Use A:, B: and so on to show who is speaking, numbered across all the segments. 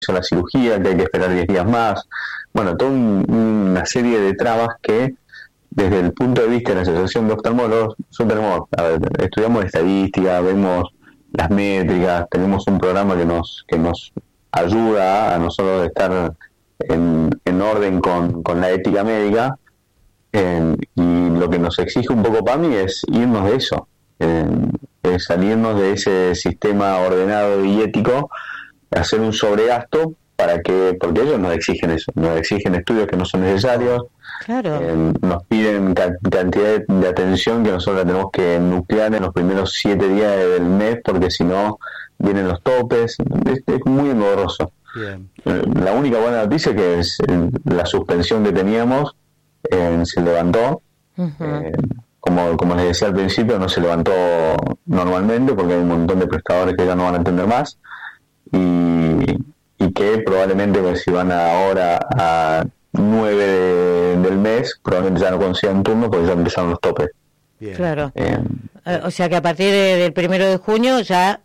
A: hizo la cirugía, que hay que esperar 10 días más. Bueno, toda una serie de trabas que desde el punto de vista de la Asociación de Oftalmólogos, nosotros estudiamos estadística, vemos las métricas, tenemos un programa que nos ayuda a nosotros estar en orden con la ética médica, y lo que nos exige un poco PAMI es irnos de eso, es salirnos de ese sistema ordenado y ético, hacer un sobregasto porque ellos nos exigen eso, nos exigen estudios que no son necesarios.
B: Claro.
A: Nos piden cantidad de atención que nosotros tenemos que nuclear en los primeros 7 días del mes, porque si no vienen los topes. Es muy engorroso.
C: Bien.
A: La única buena noticia que es la suspensión que teníamos se levantó.
B: Uh-huh.
A: Como les decía al principio, no se levantó normalmente porque hay un montón de prestadores que ya no van a atender más, y que probablemente, pues, si van ahora a 9 del mes, probablemente ya no consigan turno porque ya empezaron los topes.
C: Bien.
B: Claro. O sea que a partir del 1 de junio ya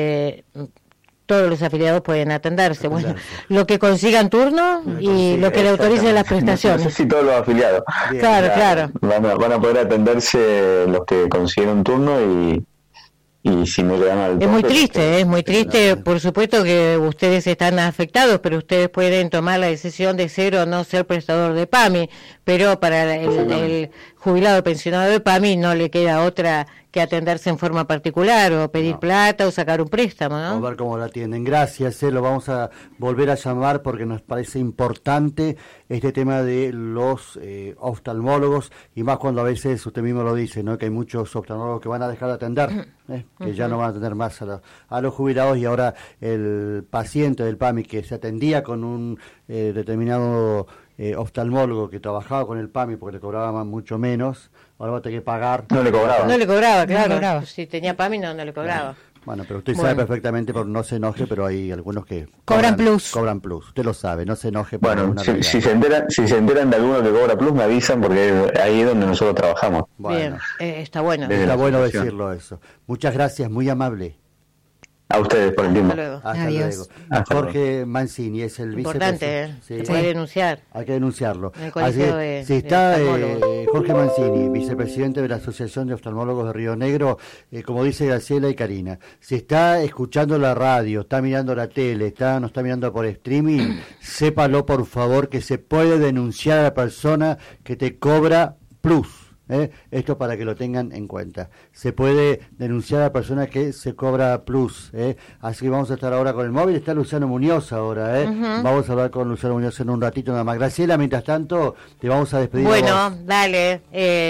B: todos los afiliados pueden atenderse. Bueno, lo que consigan turno y lo que le autoricen las prestaciones.
A: No sé si todos los afiliados.
C: Bien.
B: Claro.
A: Van a poder atenderse los que consiguieron turno, y si no llegan al tope.
B: Es muy triste, por supuesto que ustedes están afectados, pero ustedes pueden tomar la decisión de ser o no ser prestador de PAMI, pero para el jubilado pensionado de PAMI no le queda otra que atenderse en forma particular, o pedir plata, o sacar un préstamo, ¿no?
C: Vamos a ver cómo lo atienden. Gracias, lo vamos a volver a llamar porque nos parece importante este tema de los oftalmólogos, y más cuando a veces usted mismo lo dice, ¿no? Que hay muchos oftalmólogos que van a dejar de atender, que ya no van a atender más a los jubilados, y ahora el paciente del PAMI que se atendía con un determinado oftalmólogo que trabajaba con el PAMI porque le cobraba mucho menos, ahora va a tener que pagar.
A: No le cobraba,
B: claro. Si tenía PAMI no le cobraba.
C: Bueno, pero usted sabe perfectamente, por no se enoje, pero hay algunos que
D: cobran plus.
C: Cobran plus, usted lo sabe, no se enoje. Por
A: bueno, si se enteran de alguno que cobra plus, me avisan, porque ahí es donde nosotros trabajamos.
C: Bueno,
B: bien, está bueno.
C: Está bueno decirlo eso. Muchas gracias, muy amable.
A: A ustedes por el tiempo.
C: Hasta luego. Jorge Mancini es el
B: vicepresidente.
C: Sí.
B: Se puede denunciar.
C: Hay que denunciarlo.
B: Así
C: si está Jorge Mancini, vicepresidente de la Asociación de Oftalmólogos de Río Negro, como dice Graciela y Karina, si está escuchando la radio, está mirando la tele, no está mirando por streaming, sépalo por favor que se puede denunciar a la persona que te cobra plus. Esto para que lo tengan en cuenta. Se puede denunciar a la persona que se cobra plus. Así que vamos a estar ahora con el móvil. Está Luciano Muñoz ahora.
B: Uh-huh.
C: Vamos a hablar con Luciano Muñoz en un ratito nada más. Graciela, mientras tanto, te vamos a despedir.
B: Bueno, dale.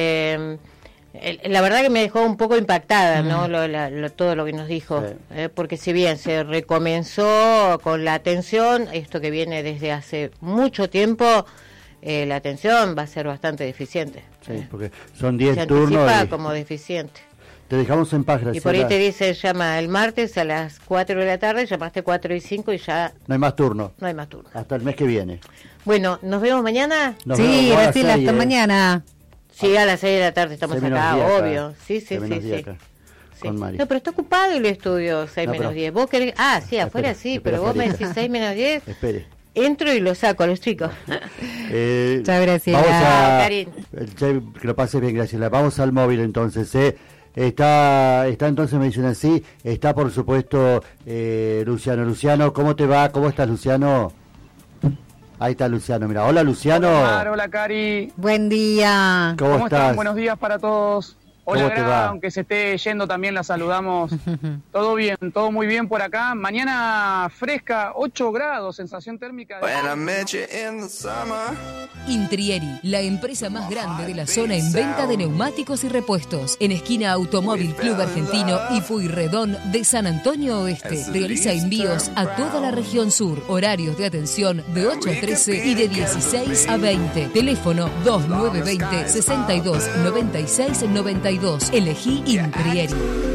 B: La verdad que me dejó un poco impactada, ¿no? Todo lo que nos dijo. Sí. Porque si bien se recomenzó con la atención, esto que viene desde hace mucho tiempo, la atención va a ser bastante deficiente.
C: Sí, porque son 10 turnos.
B: Se como deficiente.
C: Te dejamos en paz, Graciela.
B: Y por ahí te dice, llama el martes a las 4 de la tarde, llamaste 4 y 5 y ya...
C: No hay más turno.
B: No hay más turno.
C: Hasta el mes que viene.
B: Bueno, ¿nos vemos mañana?
D: Sí, Graciela, hasta mañana.
B: Sí, a las 6 de la tarde estamos acá, obvio. Sí.
C: Con Mari.
B: No, pero está ocupado el estudio 6 menos 10. ¿Vos querés? Ah, sí, afuera sí, pero vos me decís 6 menos 10.
C: Espere.
B: Entro y lo saco a los chicos.
D: Chao, Graciela.
C: Vamos a...
B: Karin.
C: Que lo pases bien, Graciela. Vamos al móvil entonces. Está entonces, me dicen así, está por supuesto Luciano. Luciano, ¿cómo te va? ¿Cómo estás, Luciano? Ahí está Luciano, mira. Hola, Luciano.
E: Hola, Cari.
D: Buen día.
C: ¿Cómo estás?
E: Están? Buenos días para todos. Hola,
C: ¿Cómo te va?
E: aunque se esté yendo también la saludamos. Todo bien, todo muy bien por acá. Mañana fresca, 8 grados, sensación térmica.
F: Intrieri, la empresa más grande de la zona en venta de neumáticos y repuestos. En esquina Automóvil Club Argentino y Pueyrredón de San Antonio Oeste. Realiza envíos a toda la región sur. Horarios de atención de 8 a 13 y de 16 a 20. Teléfono 2920 62 96 92. Elegí Intrieri.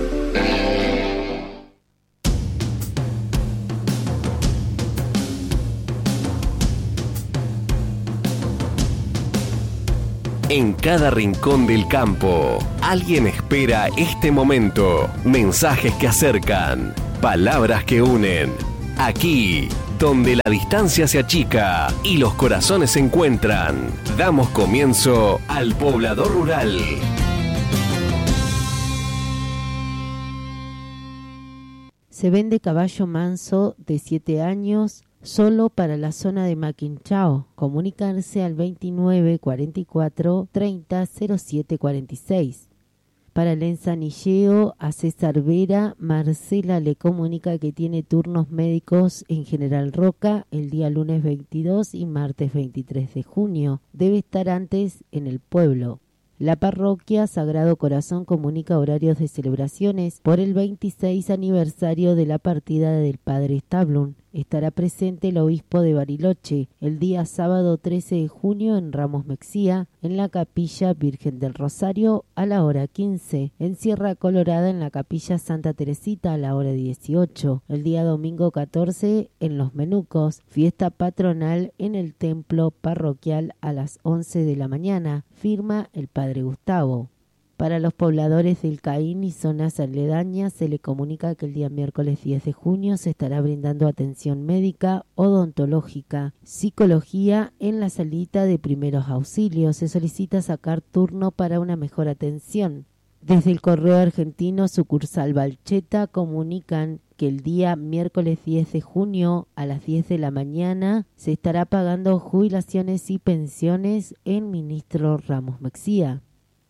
G: En cada rincón del campo, alguien espera este momento. Mensajes que acercan, palabras que unen. Aquí, donde la distancia se achica y los corazones se encuentran. Damos comienzo al Poblador Rural.
H: Se vende caballo manso de 7 años solo para la zona de Maquinchao. Comunicarse al 29 44 30 07 46. Para el ensanilleo a César Vera, Marcela le comunica que tiene turnos médicos en General Roca el día lunes 22 y martes 23 de junio. Debe estar antes en el pueblo. La parroquia Sagrado Corazón comunica horarios de celebraciones por el 26 aniversario de la partida del padre Stablum. Estará presente el obispo de Bariloche el día sábado 13 de junio en Ramos Mexía, en la capilla Virgen del Rosario a la hora 15, en Sierra Colorada en la capilla Santa Teresita a la hora 18, el día domingo 14 en Los Menucos, fiesta patronal en el templo parroquial a las 11 de la mañana, firma el padre Gustavo. Para los pobladores del Caín y zonas aledañas se le comunica que el día miércoles 10 de junio se estará brindando atención médica, odontológica, psicología en la salita de primeros auxilios. Se solicita sacar turno para una mejor atención. Desde el Correo Argentino sucursal Balcheta comunican que el día miércoles 10 de junio a las 10 de la mañana se estará pagando jubilaciones y pensiones en Ministro Ramos Mexía.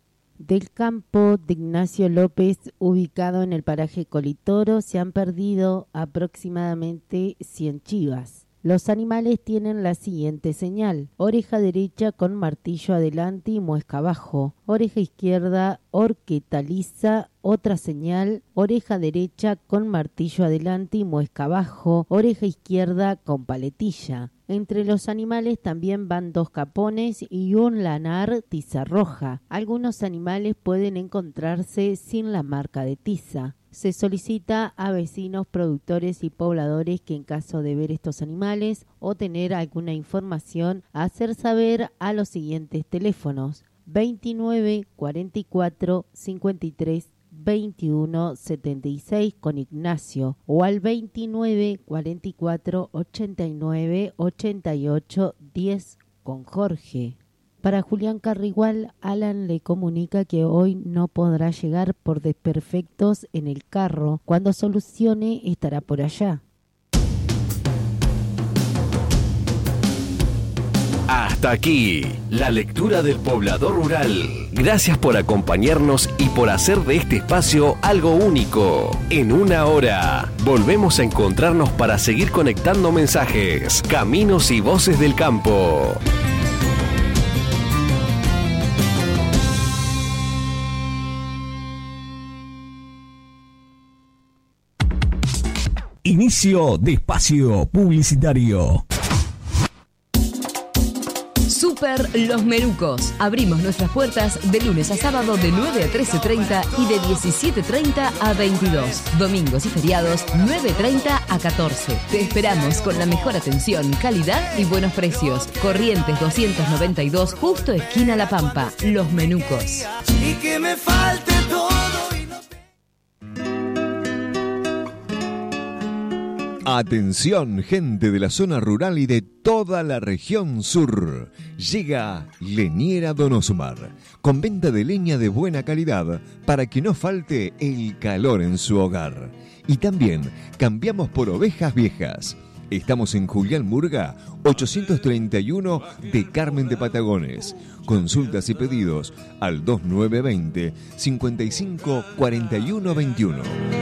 H: Del campo de Ignacio López, ubicado en el paraje Colitoro, se han perdido aproximadamente 100 chivas. Los animales tienen la siguiente señal: oreja derecha con martillo adelante y muesca abajo, oreja izquierda horqueta lisa, otra señal, oreja derecha con martillo adelante y muesca abajo, oreja izquierda con paletilla. Entre los animales también van 2 capones y un lanar tiza roja. Algunos animales pueden encontrarse sin la marca de tiza. Se solicita a vecinos, productores y pobladores que en caso de ver estos animales o tener alguna información, hacer saber a los siguientes teléfonos: 29 44 53 21 76 con Ignacio o al 29 44 89 88 10 con Jorge. Para Julián Carrigual, Alan le comunica que hoy no podrá llegar por desperfectos en el carro. Cuando solucione estará por allá.
G: Hasta aquí, la lectura del Poblador Rural. Gracias por acompañarnos y por hacer de este espacio algo único. En una hora, volvemos a encontrarnos para seguir conectando mensajes, caminos y voces del campo.
I: Inicio de espacio publicitario.
F: Super Los Menucos. Abrimos nuestras puertas de lunes a sábado de 9 a 13:30 y de 17:30 a 22. Domingos y feriados 9:30 a 14. Te esperamos con la mejor atención, calidad y buenos precios. Corrientes 292, justo esquina La Pampa. Los Menucos.
J: Y que me falte todo.
I: Atención, gente de la zona rural y de toda la región sur. Llega Leñera Don Osmar, con venta de leña de buena calidad para que no falte el calor en su hogar. Y también cambiamos por ovejas viejas. Estamos en Julián Murga, 831 de Carmen de Patagones. Consultas y pedidos al 2920 55 41 21.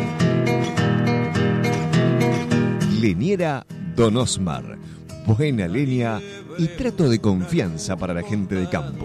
I: Leñera Don Osmar. Buena leña y trato de confianza para la gente de campo.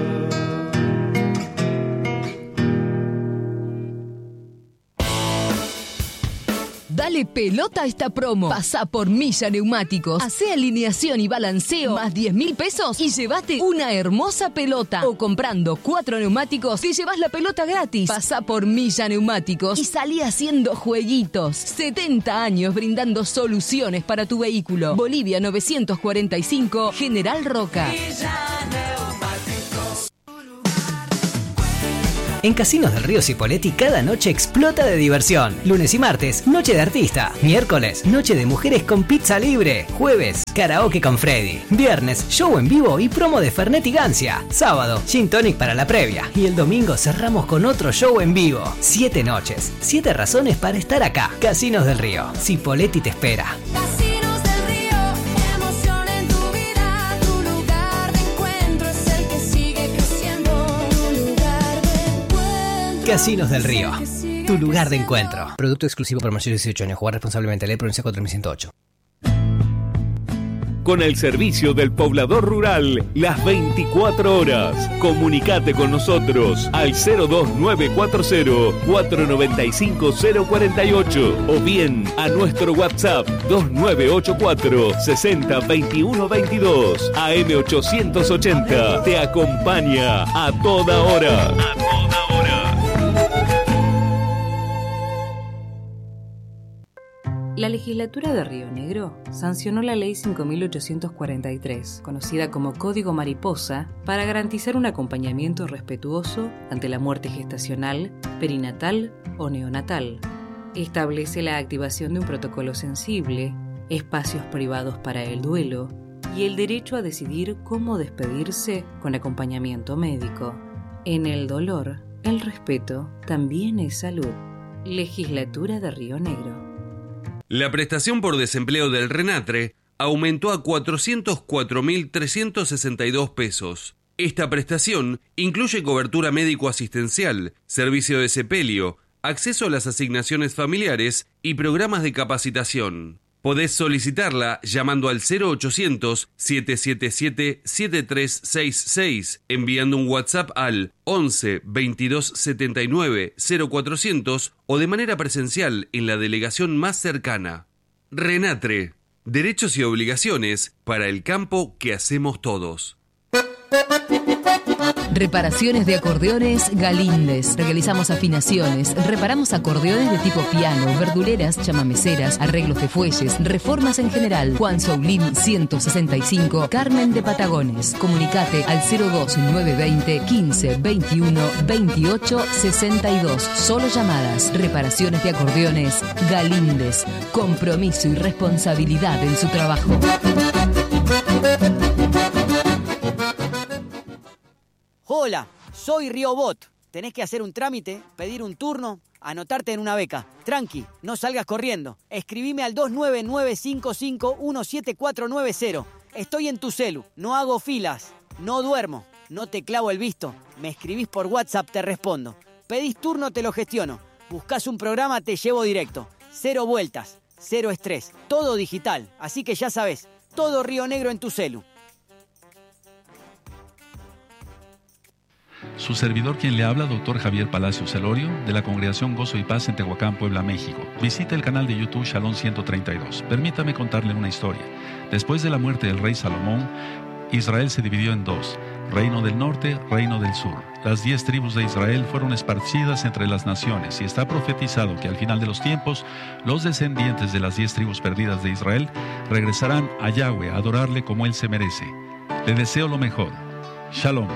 F: Dale pelota a esta promo. Pasá por Milla Neumáticos. Hacé alineación y balanceo más 10.000 pesos y llévate una hermosa pelota. O comprando 4 neumáticos te llevas la pelota gratis. Pasá por Milla Neumáticos y salí haciendo jueguitos. 70 años brindando soluciones para tu vehículo. Bolivia 945, General Roca.
K: En Casinos del Río Cipolletti cada noche explota de diversión. Lunes y martes, noche de artista. Miércoles, noche de mujeres con pizza libre. Jueves, karaoke con Freddy. Viernes, show en vivo y promo de Fernet y Gancia. Sábado, gin tonic para la previa. Y el domingo cerramos con otro show en vivo. 7 noches, 7 razones para estar acá. Casinos del Río. Cipolletti te espera.
L: Casinos del Río, emoción en tu vida. Tu lugar de encuentro es el que sigue creciendo. Tu lugar de encuentro.
K: Casinos del Río. Tu lugar de encuentro. Producto exclusivo para mayores de 18 años. Jugar responsablemente. Ley Provincia 4108.
G: Con el servicio del poblador rural, las 24 horas. Comunicate con nosotros al 02940-495-048 o bien a nuestro WhatsApp 2984-602122. AM880 te acompaña a toda hora. A toda hora.
M: La legislatura de Río Negro sancionó la Ley 5.843, conocida como Código Mariposa, para garantizar un acompañamiento respetuoso ante la muerte gestacional, perinatal o neonatal. Establece la activación de un protocolo sensible, espacios privados para el duelo y el derecho a decidir cómo despedirse con acompañamiento médico. En el dolor, el respeto también es salud. Legislatura de Río Negro.
N: La prestación por desempleo del RENATRE aumentó a 404.362 pesos. Esta prestación incluye cobertura médico-asistencial, servicio de sepelio, acceso a las asignaciones familiares y programas de capacitación. Podés solicitarla llamando al 0800-777-7366, enviando un WhatsApp al 11 22 79 0400 o de manera presencial en la delegación más cercana. RENATRE, derechos y obligaciones para el campo que hacemos todos.
F: Reparaciones de acordeones Galíndez. Realizamos afinaciones, reparamos acordeones de tipo piano, verduleras, chamameceras, arreglos de fuelles, reformas en general. Juan Soulín 165, Carmen de Patagones. Comunicate al 02920 15 21 28 62. Solo llamadas. Reparaciones de acordeones Galíndez. Compromiso y responsabilidad en su trabajo.
O: Hola, soy Riobot. Tenés que hacer un trámite, pedir un turno, anotarte en una beca. Tranqui, no salgas corriendo. Escribime al 29955-17490. Estoy en tu celu, no hago filas, no duermo, no te clavo el visto. Me escribís por WhatsApp, te respondo. Pedís turno, te lo gestiono. Buscás un programa, te llevo directo. 0 vueltas, 0 estrés, todo digital. Así que ya sabés, todo Río Negro en tu celu.
P: Su servidor quien le habla, doctor Javier Palacios Celorio, de la Congregación Gozo y Paz en Tehuacán, Puebla, México. Visite el canal de YouTube Shalom 132. Permítame contarle una historia. Después de la muerte del rey Salomón, Israel se dividió en dos: Reino del Norte, Reino del Sur. Las 10 tribus de Israel fueron esparcidas entre las naciones y está profetizado que al final de los tiempos, los descendientes de las 10 tribus perdidas de Israel regresarán a Yahweh a adorarle como Él se merece. Le deseo lo mejor. Shalom.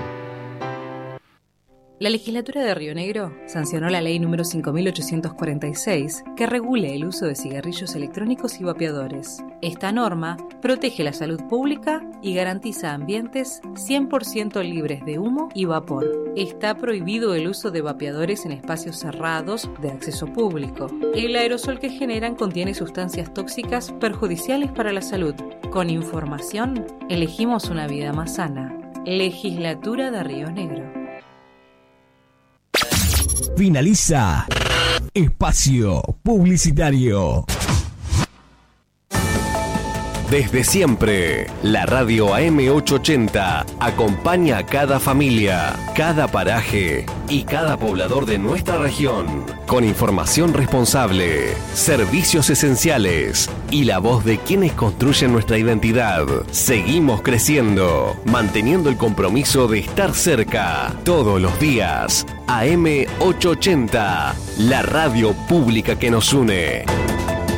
M: La legislatura de Río Negro sancionó la ley número 5.846 que regule el uso de cigarrillos electrónicos y vapeadores. Esta norma protege la salud pública y garantiza ambientes 100% libres de humo y vapor. Está prohibido el uso de vapeadores en espacios cerrados de acceso público. El aerosol que generan contiene sustancias tóxicas perjudiciales para la salud. Con información, elegimos una vida más sana. Legislatura de Río Negro.
G: Finaliza Espacio Publicitario. Desde siempre, la radio AM880 acompaña a cada familia, cada paraje y cada poblador de nuestra región, con información responsable, servicios esenciales y la voz de quienes construyen nuestra identidad. Seguimos creciendo, manteniendo el compromiso de estar cerca todos los días. AM880, la radio pública que nos une.